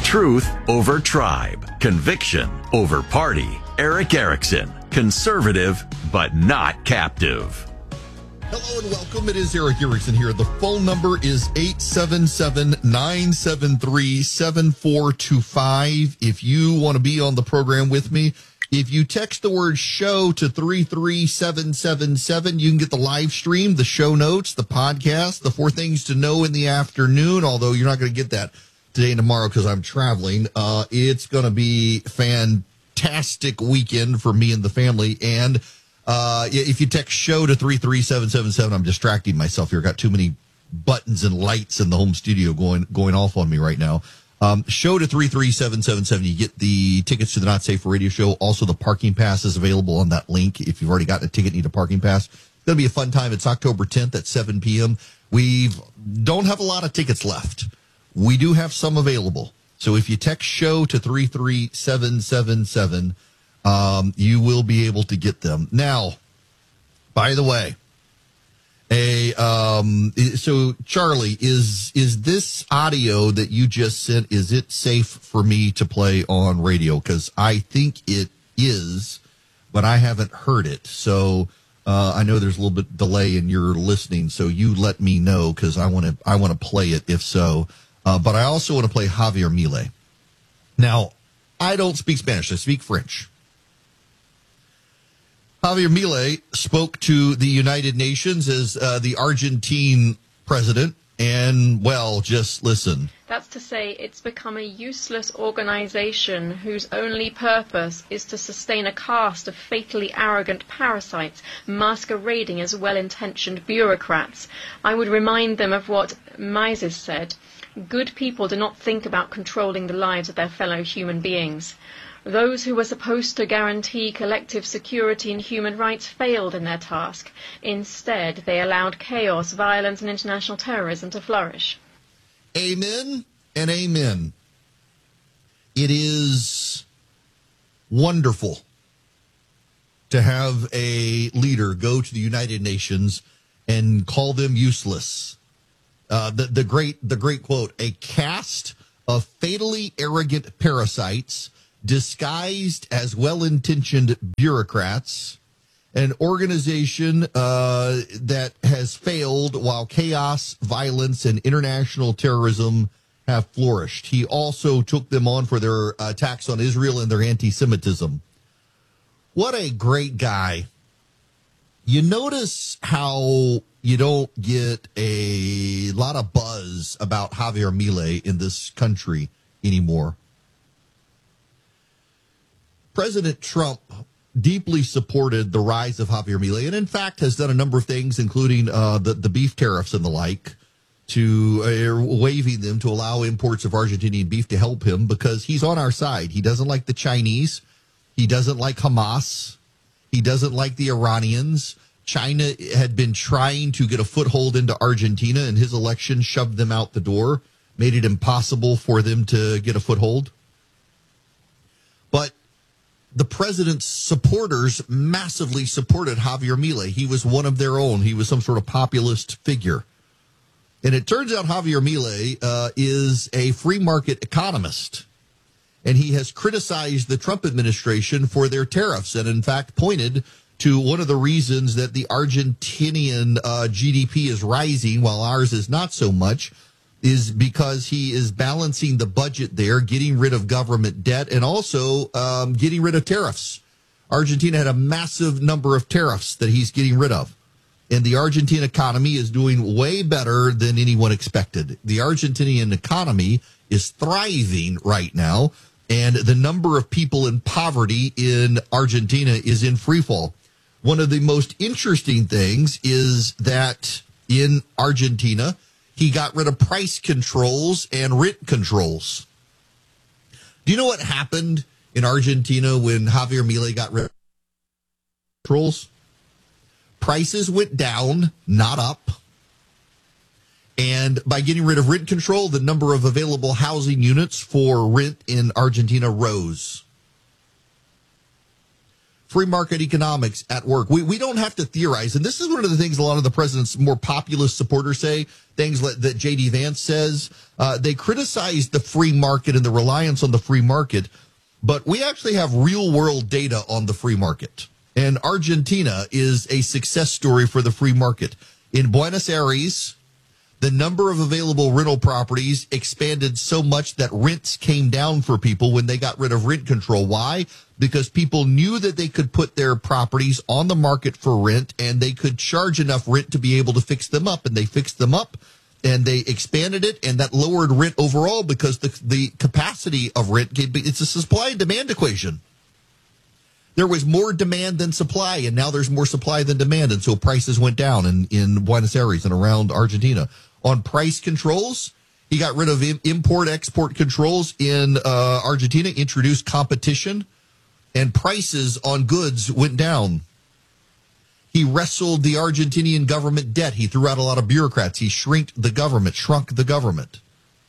Truth over tribe. Conviction over party. Erick Erickson. Conservative, but not captive. Hello and welcome. It is Erick Erickson here. The phone number is 877-973-7425. If you want to be on the program with me, if you text the word show to 33777, you can get the live stream, the show notes, the podcast, the 4 things to know in the afternoon, although you're not going to get that today and tomorrow because I'm traveling. It's going to be fantastic weekend for me and the family. And if you text show to 33777, I'm distracting myself here. Got too many buttons and lights in the home studio going off on me right now. Show to 33777. You get the tickets to the Not Safe for Radio show. Also, the parking pass is available on that link. If you've already gotten a ticket, need a parking pass. It's going to be a fun time. It's October 10th at 7 p.m. We don't have a lot of tickets left. We do have some available. So if you text show to 33777, you will be able to get them. Now, by the way, so Charlie, is this audio that you just sent, is it safe for me to play on radio? Because I think it is, but I haven't heard it. So I know there's a little bit delay in your listening, so you let me know because I want to play it if so. But I also want to play Javier Milei. Now, I don't speak Spanish. I speak French. Javier Milei spoke to the United Nations as the Argentine president, and, well, just listen. That's to say, it's become a useless organization whose only purpose is to sustain a caste of fatally arrogant parasites masquerading as well-intentioned bureaucrats. I would remind them of what Mises said. Good people do not think about controlling the lives of their fellow human beings. Those who were supposed to guarantee collective security and human rights failed in their task. Instead, they allowed chaos, violence, and international terrorism to flourish. Amen and amen. It is wonderful to have a leader go to the United Nations and call them useless. The great quote, a caste of fatally arrogant parasites disguised as well-intentioned bureaucrats, an organization that has failed while chaos, violence, and international terrorism have flourished. He also took them on for their attacks on Israel and their anti-Semitism. What a great guy. You notice how you don't get a lot of buzz about Javier Milei in this country anymore. President Trump deeply supported the rise of Javier Milei and, in fact, has done a number of things, including the beef tariffs and the like, to waiving them to allow imports of Argentinian beef to help him because he's on our side. He doesn't like the Chinese. He doesn't like Hamas. He doesn't like the Iranians. China had been trying to get a foothold into Argentina, and his election shoved them out the door, made it impossible for them to get a foothold. But the president's supporters massively supported Javier Milei. He was one of their own. He was some sort of populist figure. And it turns out Javier Milei is a free market economist. And he has criticized the Trump administration for their tariffs and, in fact, pointed to one of the reasons that the Argentinian GDP is rising while ours is not so much is because he is balancing the budget there, getting rid of government debt, and also getting rid of tariffs. Argentina had a massive number of tariffs that he's getting rid of. And the Argentine economy is doing way better than anyone expected. The Argentinian economy is thriving right now, and the number of people in poverty in Argentina is in free fall. One of the most interesting things is that in Argentina, he got rid of price controls and rent controls. Do you know what happened in Argentina when Javier Milei got rid of controls? Prices went down, not up. And by getting rid of rent control, the number of available housing units for rent in Argentina rose. free market economics at work. We don't have to theorize. And this is one of the things a lot of the president's more populist supporters say, things that J.D. Vance says. They criticize the free market and the reliance on the free market, but we actually have real-world data on the free market. And Argentina is a success story for the free market. In Buenos Aires, the number of available rental properties expanded so much that rents came down for people when they got rid of rent control. Why? Because people knew that they could put their properties on the market for rent and they could charge enough rent to be able to fix them up. And they fixed them up and they expanded it, and that lowered rent overall because the capacity of rent, it's a supply and demand equation. There was more demand than supply, and now there's more supply than demand, and so prices went down in Buenos Aires and around Argentina. On price controls, he got rid of import-export controls in Argentina, introduced competition, and prices on goods went down. He wrestled the Argentinian government debt. He threw out a lot of bureaucrats. He shrunk the government.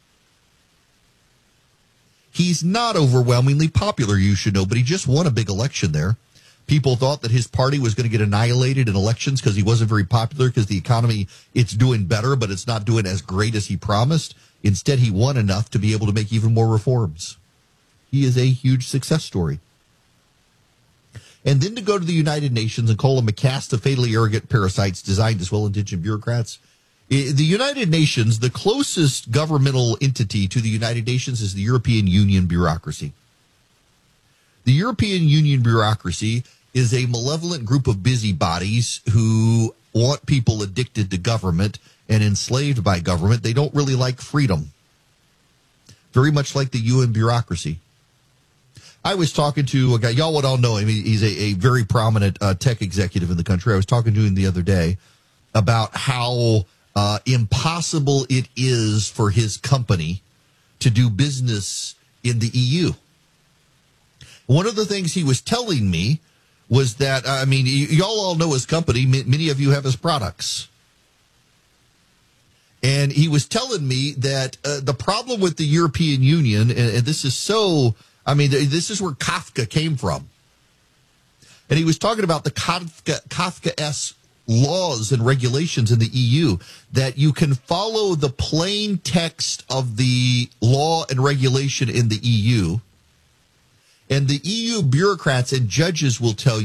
He's not overwhelmingly popular, you should know, but he just won a big election there. People thought that his party was going to get annihilated in elections because he wasn't very popular because the economy, it's doing better, but it's not doing as great as he promised. Instead, he won enough to be able to make even more reforms. He is a huge success story. And then to go to the United Nations and call them a caste of fatally arrogant parasites designed as well-intentioned bureaucrats. The United Nations, the closest governmental entity to the United Nations is the European Union bureaucracy. The European Union bureaucracy is a malevolent group of busybodies who want people addicted to government and enslaved by government. They don't really like freedom. Very much like the UN bureaucracy. I was talking to a guy, y'all would all know him. He's a very prominent tech executive in the country. I was talking to him the other day about how impossible it is for his company to do business in the EU. One of the things he was telling me was that, y'all all know his company. Many of you have his products. And he was telling me that the problem with the European Union, and this is so, this is where Kafka came from. And he was talking about the Kafka-esque laws and regulations in the EU, that you can follow the plain text of the law and regulation in the EU. And the EU bureaucrats and judges will tell you